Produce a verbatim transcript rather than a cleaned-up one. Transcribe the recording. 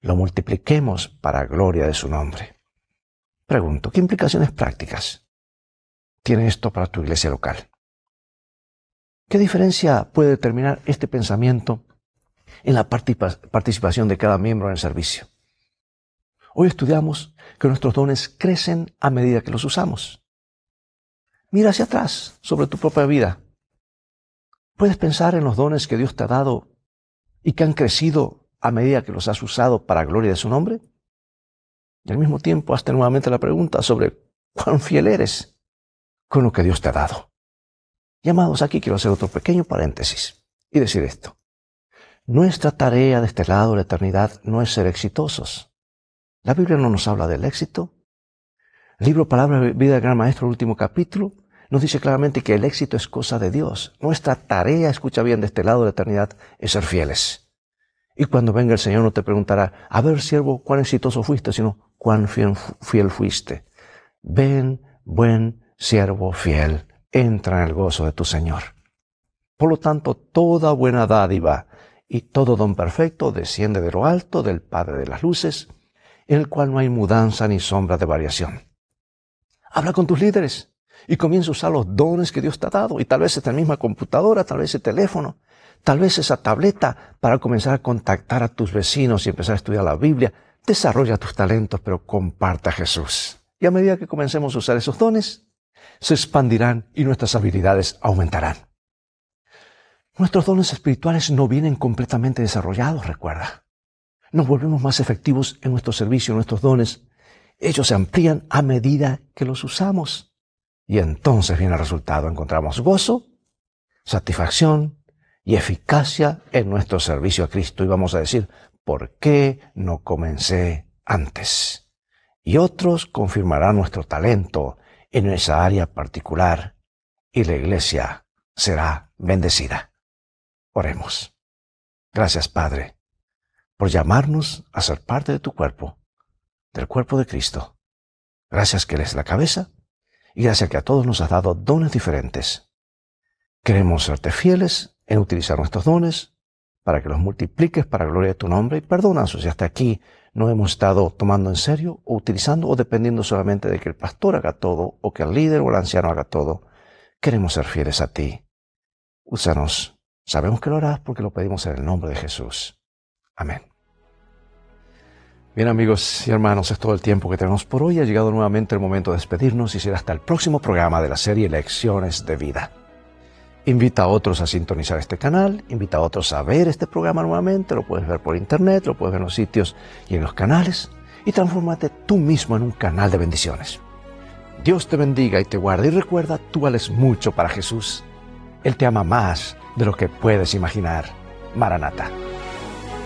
lo multipliquemos para gloria de su nombre. Pregunto, ¿qué implicaciones prácticas tiene esto para tu iglesia local? ¿Qué diferencia puede determinar este pensamiento en la participación de cada miembro en el servicio? Hoy estudiamos que nuestros dones crecen a medida que los usamos. Mira hacia atrás sobre tu propia vida. ¿Puedes pensar en los dones que Dios te ha dado y que han crecido a medida que los has usado para gloria de su nombre? Y al mismo tiempo, hazte nuevamente la pregunta sobre cuán fiel eres con lo que Dios te ha dado. Y amados, aquí quiero hacer otro pequeño paréntesis y decir esto. Nuestra tarea de este lado de la eternidad no es ser exitosos. La Biblia no nos habla del éxito. El libro Palabra de Vida del Gran Maestro, el último capítulo, nos dice claramente que el éxito es cosa de Dios. Nuestra tarea, escucha bien, de este lado de la eternidad es ser fieles. Y cuando venga el Señor no te preguntará, a ver, siervo, cuán exitoso fuiste, sino cuán fiel, fiel fuiste. Ven, buen siervo fiel, entra en el gozo de tu Señor. Por lo tanto, toda buena dádiva y todo don perfecto desciende de lo alto del Padre de las luces, en el cual no hay mudanza ni sombra de variación. Habla con tus líderes y comienza a usar los dones que Dios te ha dado, y tal vez esta misma computadora, tal vez ese teléfono, tal vez esa tableta, para comenzar a contactar a tus vecinos y empezar a estudiar la Biblia. Desarrolla tus talentos, pero comparte a Jesús. Y a medida que comencemos a usar esos dones, se expandirán y nuestras habilidades aumentarán. Nuestros dones espirituales no vienen completamente desarrollados, recuerda. Nos volvemos más efectivos en nuestro servicio, en nuestros dones. Ellos se amplían a medida que los usamos. Y entonces viene el resultado. Encontramos gozo, satisfacción y eficacia en nuestro servicio a Cristo. Y vamos a decir, ¿por qué no comencé antes? Y otros confirmarán nuestro talento en esa área particular. Y la iglesia será bendecida. Oremos. Gracias, Padre, por llamarnos a ser parte de tu cuerpo, del cuerpo de Cristo. Gracias que eres la cabeza y gracias que a todos nos has dado dones diferentes. Queremos serte fieles en utilizar nuestros dones para que los multipliques para gloria de tu nombre, y perdónanos si hasta aquí no hemos estado tomando en serio o utilizando o dependiendo solamente de que el pastor haga todo o que el líder o el anciano haga todo. Queremos ser fieles a ti. Úsanos. Sabemos que lo harás porque lo pedimos en el nombre de Jesús. Amén. Bien, amigos y hermanos, es todo el tiempo que tenemos por hoy. Ha llegado nuevamente el momento de despedirnos y será hasta el próximo programa de la serie Lecciones de Vida. Invita a otros a sintonizar este canal, invita a otros a ver este programa nuevamente, lo puedes ver por internet, lo puedes ver en los sitios y en los canales, y transfórmate tú mismo en un canal de bendiciones. Dios te bendiga y te guarde, y recuerda, tú vales mucho para Jesús. Él te ama más de lo que puedes imaginar. Maranata.